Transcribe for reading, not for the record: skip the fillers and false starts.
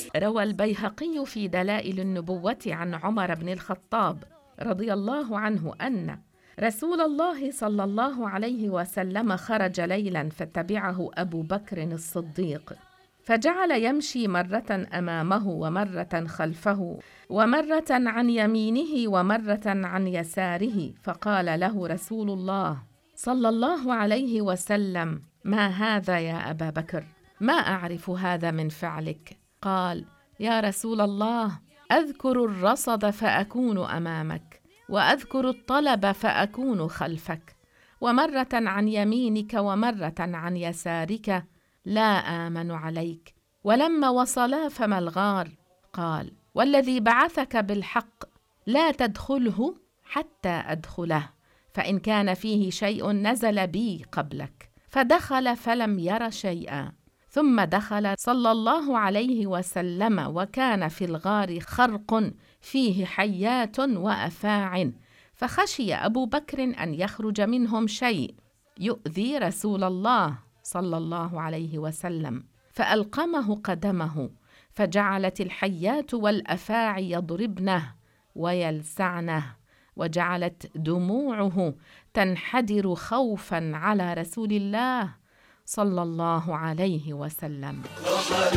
روى البيهقي في دلائل النبوة عن عمر بن الخطاب رضي الله عنه أن رسول الله صلى الله عليه وسلم خرج ليلا فتبعه أبو بكر الصديق، فجعل يمشي مرة أمامه ومرة خلفه ومرة عن يمينه ومرة عن يساره، فقال له رسول الله صلى الله عليه وسلم: ما هذا يا أبا بكر؟ ما أعرف هذا من فعلك. قال: يا رسول الله، أذكر الرصد فأكون أمامك، وأذكر الطلب فأكون خلفك، ومرة عن يمينك ومرة عن يسارك، لا آمن عليك. ولما وصلا فما الغار؟ قال: والذي بعثك بالحق لا تدخله حتى أدخله، فإن كان فيه شيء نزل بي قبلك. فدخل فلم ير شيئا، ثم دخل صلى الله عليه وسلم، وكان في الغار خرق فيه حيات وأفاع، فخشي أبو بكر أن يخرج منهم شيء يؤذي رسول الله صلى الله عليه وسلم، فألقمه قدمه، فجعلت الحيات والأفاع يضربنه ويلسعنه، وجعلت دموعه تنحدر خوفا على رسول الله صلى الله عليه وسلم.